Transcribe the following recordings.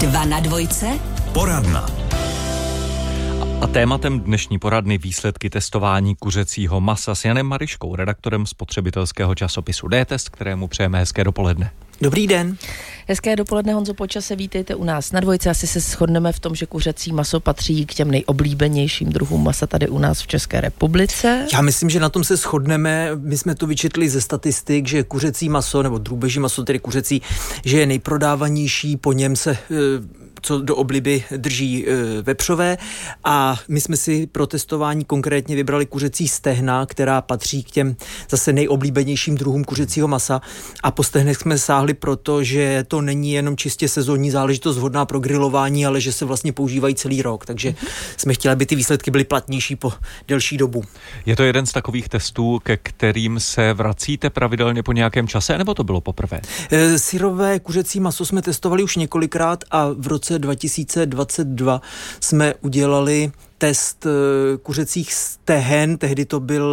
2 na dvojce. Poradna. A tématem dnešní poradny výsledky testování kuřecího masa s Janem Mariškou, redaktorem spotřebitelského časopisu D-Test, kterému přejeme hezké dopoledne. Dobrý den. Hezké dopoledne, Honzo Počase, vítejte u nás na dvojce. Asi se shodneme v tom, že kuřecí maso patří k těm nejoblíbenějším druhům masa tady u nás v České republice. Já myslím, že na tom se shodneme. My jsme to vyčetli ze statistik, že kuřecí maso, nebo drůbeží maso, tedy kuřecí, že je nejprodávanější, po něm se co do obliby drží vepřové, a my jsme si pro testování konkrétně vybrali kuřecí stehna, která patří k těm zase nejoblíbenějším druhům kuřecího masa, a po stehnech jsme sáhli proto, že to není jenom čistě sezónní záležitost vhodná pro grilování, ale že se vlastně používají celý rok, takže jsme chtěli, aby ty výsledky byly platnější po delší dobu. Je to jeden z takových testů, ke kterým se vracíte pravidelně po nějakém čase, nebo to bylo poprvé? Syrové kuřecí maso jsme testovali už několikrát a v roce 2022 jsme udělali test kuřecích stehen, tehdy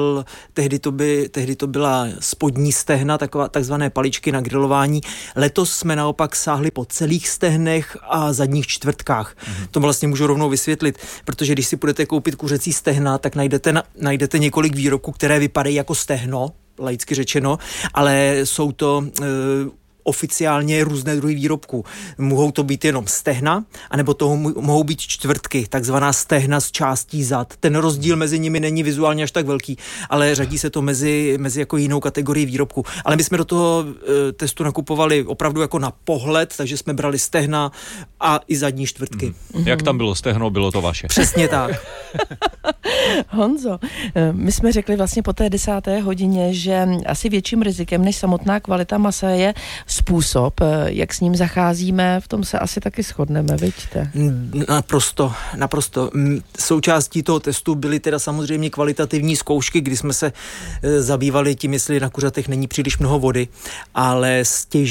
to byla spodní stehna, takzvané paličky na grilování. Letos jsme naopak sáhli po celých stehnech a zadních čtvrtkách. To vlastně můžu rovnou vysvětlit, protože když si budete koupit kuřecí stehna, tak najdete několik výrobků, které vypadají jako stehno, laicky řečeno, ale jsou to oficiálně různé druhy výrobků. Mohou to být jenom stehna, anebo to mohou být čtvrtky, takzvaná stehna z částí zad. Ten rozdíl mezi nimi není vizuálně až tak velký, ale řadí se to mezi jako jinou kategorii výrobku. Ale my jsme do toho testu nakupovali opravdu jako na pohled, takže jsme brali stehna a i zadní čtvrtky. Jak tam bylo stehno, bylo to vaše. Přesně tak. Honzo, my jsme řekli vlastně po té 10. hodině, že asi větším rizikem než samotná kvalita masa je způsob, jak s ním zacházíme, v tom se asi taky shodneme, vidíte? Naprosto. Součástí toho testu byly teda samozřejmě kvalitativní zkoušky, kdy jsme se zabývali tím, jestli na kuřatech není příliš mnoho vody, ale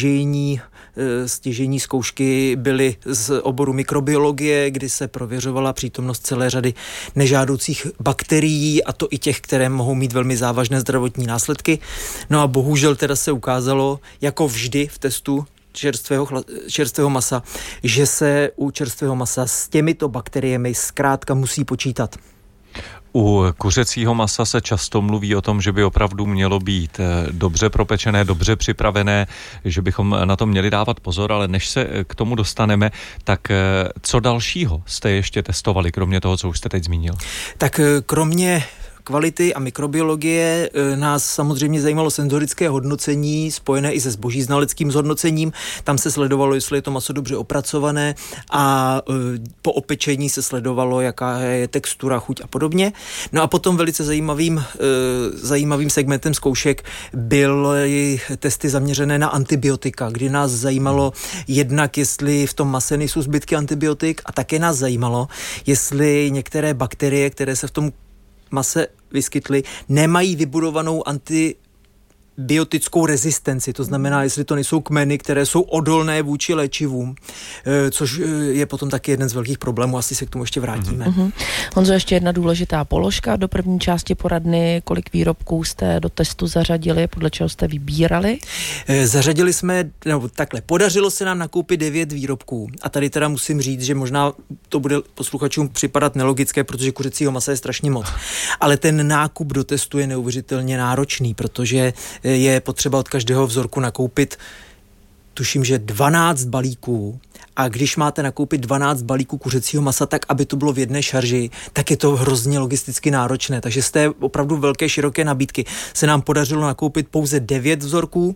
stěžejní zkoušky byly z oboru mikrobiologie, kdy se prověřovala přítomnost celé řady nežádoucích bakterií, a to i těch, které mohou mít velmi závažné zdravotní následky. No a bohužel teda se ukázalo, jako vždy v testu čerstvého masa, že se u čerstvého masa s těmito bakteriemi zkrátka musí počítat. U kuřecího masa se často mluví o tom, že by opravdu mělo být dobře propečené, dobře připravené, že bychom na to měli dávat pozor, ale než se k tomu dostaneme, tak co dalšího jste ještě testovali, kromě toho, co už jste teď zmínil? Tak kromě kvality a mikrobiologie nás samozřejmě zajímalo senzorické hodnocení, spojené i se zbožíznaleckým zhodnocením. Tam se sledovalo, jestli je to maso dobře opracované, a po opečení se sledovalo, jaká je textura, chuť a podobně. No a potom velice zajímavým segmentem zkoušek byly testy zaměřené na antibiotika, kdy nás zajímalo jednak, jestli v tom mase nejsou zbytky antibiotik, a také nás zajímalo, jestli některé bakterie, které se v tom mase vyskytly, nemají vybudovanou antibiotickou rezistenci. To znamená, jestli to nejsou kmeny, které jsou odolné vůči léčivům, což je potom taky jeden z velkých problémů, asi se k tomu ještě vrátíme. Honzo, ještě jedna důležitá položka do první části poradny. Kolik výrobků jste do testu zařadili, podle čeho jste vybírali? Zařadili jsme, podařilo se nám nakoupit 9 výrobků. A tady teda musím říct, že možná to bude posluchačům připadat nelogické, protože kuřecího masa je strašně moc. Ale ten nákup do testu je neuvěřitelně náročný, protože je potřeba od každého vzorku nakoupit, tuším, že 12 balíků. A když máte nakoupit 12 balíků kuřecího masa tak, aby to bylo v jedné šarži, tak je to hrozně logisticky náročné. Takže z té opravdu velké, široké nabídky se nám podařilo nakoupit pouze 9 vzorků.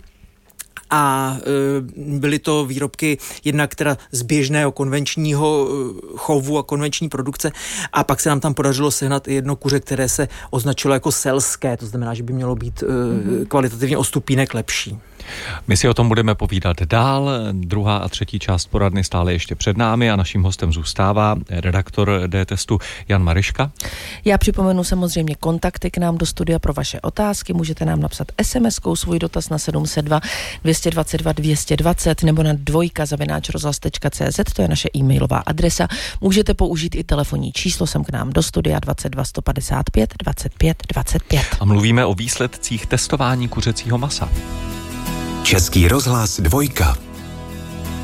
A byly to výrobky jednak teda z běžného konvenčního chovu a konvenční produkce, a pak se nám tam podařilo sehnat jedno kuře, které se označilo jako selské, to znamená, že by mělo být kvalitativně o stupínek lepší. My si o tom budeme povídat dál. Druhá a třetí část poradny stále ještě před námi a naším hostem zůstává redaktor D-Testu Jan Mariška. Já připomenu samozřejmě kontakty k nám do studia pro vaše otázky. Můžete nám napsat SMS-kou svůj dotaz na 702 222 220 nebo na dvojka@rozhlas.cz, to je naše e-mailová adresa. Můžete použít i telefonní číslo sem k nám do studia 22 155 25 25. A mluvíme o výsledcích testování kuřecího masa. Český rozhlas 2.